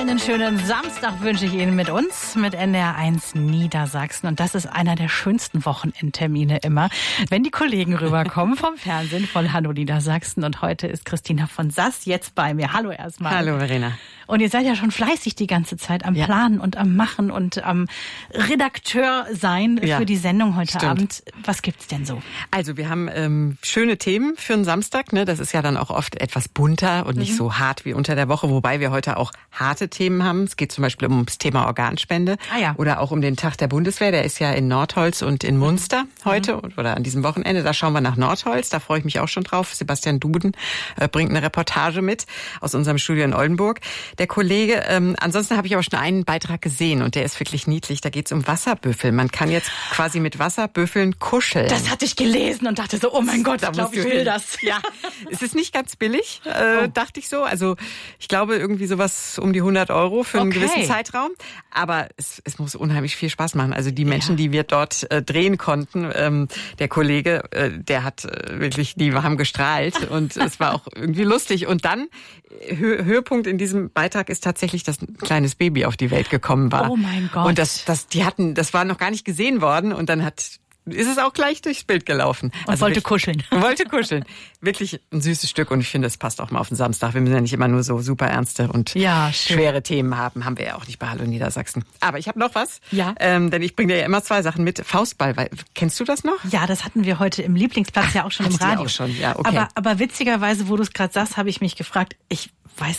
Einen schönen Samstag wünsche ich Ihnen mit uns, mit NDR1 Niedersachsen. Und das ist einer der schönsten Wochenendtermine immer, wenn die Kollegen rüberkommen vom Fernsehen von Hallo Niedersachsen. Und heute ist Christina von Sass jetzt bei mir. Hallo erstmal. Hallo Verena. Und ihr seid ja schon fleißig die ganze Zeit am Planen und am Machen und am Redakteur sein für die Sendung heute Abend. Was gibt's denn so? Also wir haben schöne Themen für einen Samstag. Ne? Das ist ja dann auch oft etwas bunter und nicht so hart wie unter der Woche. Wobei wir heute auch harte Themen haben. Es geht zum Beispiel ums Thema Organspende oder auch um den Tag der Bundeswehr. Der ist ja in Nordholz und in Munster heute oder an diesem Wochenende. Da schauen wir nach Nordholz. Da freue ich mich auch schon drauf. Sebastian Duden bringt eine Reportage mit aus unserem Studio in Oldenburg. Der Kollege, ansonsten habe ich aber schon einen Beitrag gesehen und der ist wirklich niedlich. Da geht es um Wasserbüffel. Man kann jetzt quasi mit Wasserbüffeln kuscheln. Das hatte ich gelesen und dachte so, oh mein Gott, ich glaube, ich will das. Ja, es ist nicht ganz billig, dachte ich so. Also ich glaube irgendwie sowas um die 100 € für einen gewissen Zeitraum. Aber es muss unheimlich viel Spaß machen. Also die Menschen, die wir dort drehen konnten, der Kollege, der hat wirklich, die haben gestrahlt und es war auch irgendwie lustig. Und dann, Höhepunkt in diesem Beitrag ist tatsächlich, dass ein kleines Baby auf die Welt gekommen war. Oh mein Gott. Und das war noch gar nicht gesehen worden und dann ist es auch gleich durchs Bild gelaufen. Und wollte kuscheln. Wollte kuscheln. Wirklich ein süßes Stück und ich finde, es passt auch mal auf den Samstag. Wir müssen ja nicht immer nur so super ernste und schwere Themen haben. Haben wir ja auch nicht bei Hallo Niedersachsen. Aber ich habe noch was. Ja. Denn ich bringe dir ja immer 2 Sachen mit. Faustball, kennst du das noch? Ja, das hatten wir heute im Lieblingsplatz ja auch schon im Radio. Auch schon, ja, okay. Aber witzigerweise, wo du es gerade sagst, habe ich mich gefragt, ich weiß